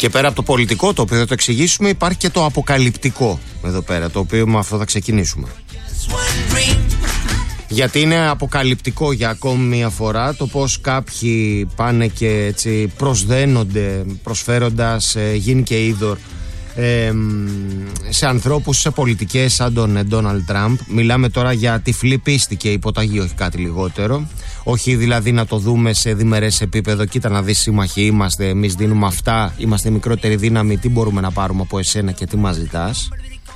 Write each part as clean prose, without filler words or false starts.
Και πέρα από το πολιτικό, το οποίο θα το εξηγήσουμε, υπάρχει και το αποκαλυπτικό εδώ πέρα, το οποίο με αυτό θα ξεκινήσουμε. Γιατί είναι αποκαλυπτικό για ακόμη μια φορά το πως κάποιοι πάνε και έτσι προσδένονται προσφέροντας γιν και είδωρ σε ανθρώπους, σε πολιτικές σαν τον Ντόναλντ Τραμπ. Μιλάμε τώρα για τυφλή πίστη και υποταγή, όχι κάτι λιγότερο. Όχι δηλαδή να το δούμε σε διμερές επίπεδο. Κοίτα να δεις, σύμμαχοι είμαστε, εμείς δίνουμε αυτά, είμαστε μικρότερη δύναμη, τι μπορούμε να πάρουμε από εσένα και τι μας ζητάς.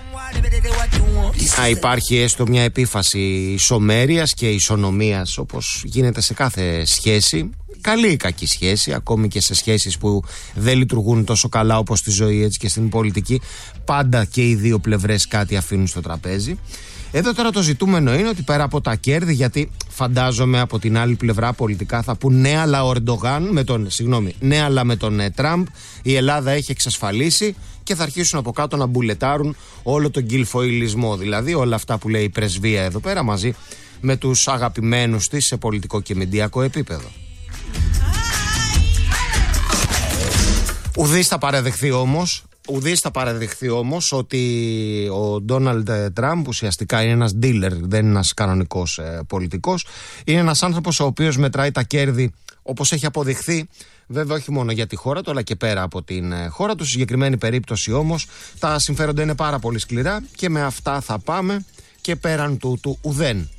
Να υπάρχει έστω μια επίφαση ισομέρειας και ισονομίας, όπως γίνεται σε κάθε σχέση, καλή ή κακή σχέση, ακόμη και σε σχέσεις που δεν λειτουργούν τόσο καλά όπως στη ζωή, έτσι και στην πολιτική, πάντα και οι δύο πλευρές κάτι αφήνουν στο τραπέζι. Εδώ τώρα το ζητούμενο είναι ότι πέρα από τα κέρδη, γιατί φαντάζομαι από την άλλη πλευρά πολιτικά θα πούν ναι, αλλά ο Ερντογάν ναι, αλλά με τον Τραμπ η Ελλάδα έχει εξασφαλίσει, και θα αρχίσουν από κάτω να μπουλετάρουν όλο τον γκυλφοηλισμό, δηλαδή όλα αυτά που λέει η πρεσβεία εδώ πέρα μαζί με τους αγαπημένους της σε πολιτικό και μηντιακό επίπεδο. Ουδής θα παραδεχθεί όμως ότι ο Ντόναλντ Τραμπ ουσιαστικά είναι ένας dealer, δεν είναι ένας κανονικός πολιτικός. Είναι ένας άνθρωπος ο οποίος μετράει τα κέρδη όπως έχει αποδειχθεί, βέβαια όχι μόνο για τη χώρα του αλλά και πέρα από την χώρα του. Στη συγκεκριμένη περίπτωση όμως τα συμφέροντα είναι πάρα πολύ σκληρά και με αυτά θα πάμε και πέραν του ουδέν.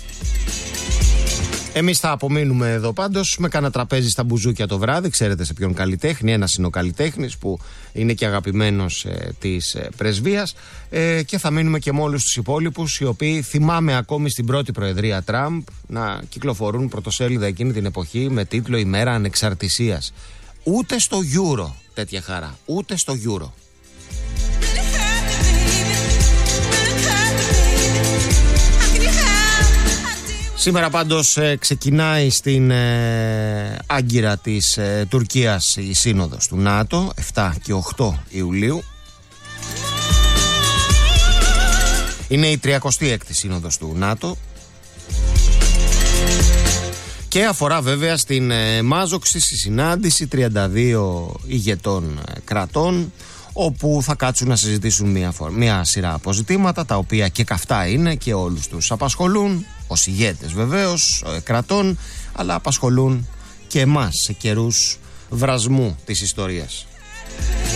Εμείς θα απομείνουμε εδώ πάντως με κάνα τραπέζι στα μπουζούκια το βράδυ. Ξέρετε σε ποιον καλλιτέχνη? Ένας είναι ο καλλιτέχνης που είναι και αγαπημένος της πρεσβείας, και θα μείνουμε και με όλους τους υπόλοιπους, οι οποίοι θυμάμαι ακόμη στην πρώτη προεδρία Τραμπ να κυκλοφορούν πρωτοσέλιδα εκείνη την εποχή με τίτλο «Ημέρα Ανεξαρτησίας». Ούτε στο Euro τέτοια χαρά, ούτε στο Euro. Σήμερα πάντως ξεκινάει στην Άγκυρα της Τουρκίας η σύνοδος του ΝΑΤΟ, 7 και 8 Ιουλίου. Είναι η 36η σύνοδος του ΝΑΤΟ και αφορά βέβαια στην μάζοξη, στη συνάντηση 32 ηγετών κρατών, όπου θα κάτσουν να συζητήσουν μια σειρά αποζητήματα, τα οποία και καυτά είναι και όλους τους απασχολούν, ως ηγέτες βεβαίως κρατών, αλλά απασχολούν και εμάς σε καιρούς βρασμού της ιστορίας.